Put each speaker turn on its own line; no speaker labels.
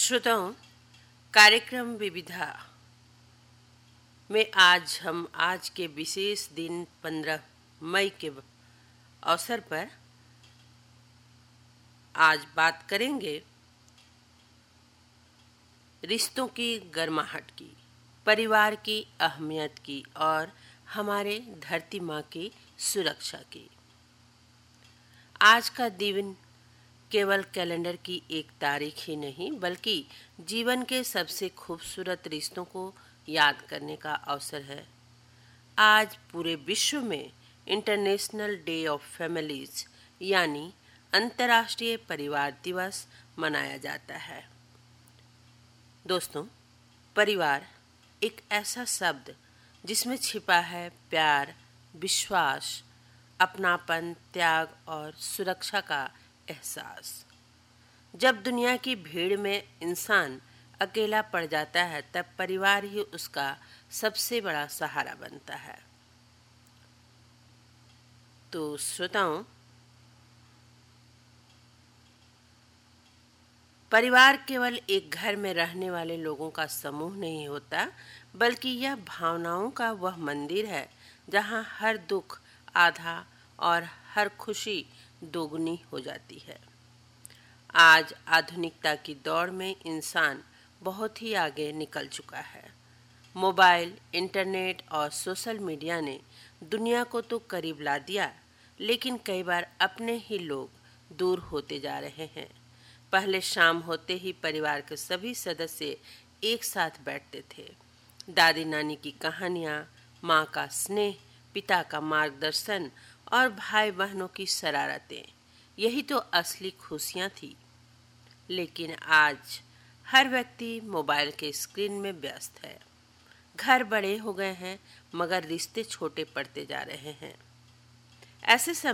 श्रोताओं, कार्यक्रम विविधा में आज हम आज के विशेष दिन 15 मई के अवसर पर आज बात करेंगे रिश्तों की गर्माहट की, परिवार की अहमियत की और हमारे धरती माँ की सुरक्षा की। आज का दिन केवल कैलेंडर की एक तारीख ही नहीं बल्कि जीवन के सबसे खूबसूरत रिश्तों को याद करने का अवसर है। आज पूरे विश्व में इंटरनेशनल डे ऑफ फैमिलीज यानी अंतर्राष्ट्रीय परिवार दिवस मनाया जाता है। दोस्तों, परिवार एक ऐसा शब्द जिसमें छिपा है प्यार, विश्वास, अपनापन, त्याग और सुरक्षा का एहसास। जब दुनिया की भीड़ में इंसान अकेला पड़ जाता है तब परिवार ही उसका सबसे बड़ा सहारा बनता है। तो श्रोताओं, परिवार केवल एक घर में रहने वाले लोगों का समूह नहीं होता बल्कि यह भावनाओं का वह मंदिर है जहां हर दुख आधा और हर खुशी दोगुनी हो जाती है। आज आधुनिकता की दौड़ में इंसान बहुत ही आगे निकल चुका है। मोबाइल, इंटरनेट और सोशल मीडिया ने दुनिया को तो करीब ला दिया, लेकिन कई बार अपने ही लोग दूर होते जा रहे हैं। पहले शाम होते ही परिवार के सभी सदस्य एक साथ बैठते थे। दादी नानी की कहानियाँ, माँ का स्नेह, पिता का मार्गदर्शन और भाई बहनों की शरारतें, यही तो असली खुशियाँ थी। लेकिन आज हर व्यक्ति मोबाइल के स्क्रीन में व्यस्त है। घर बड़े हो गए हैं मगर रिश्ते छोटे पड़ते जा रहे हैं। ऐसे समय